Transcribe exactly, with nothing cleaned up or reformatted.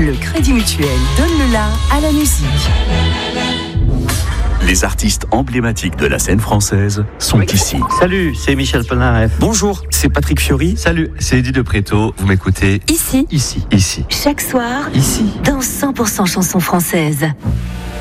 Le Crédit Mutuel donne le la à la musique. Les artistes emblématiques de la scène française sont oui. ici. Salut, c'est Michel Polnareff. Bonjour, c'est Patrick Fiori. Salut, c'est Eddie de Préto. Vous m'écoutez ici, ici, ici. Chaque soir, ici. Dans cent pour cent chansons françaises.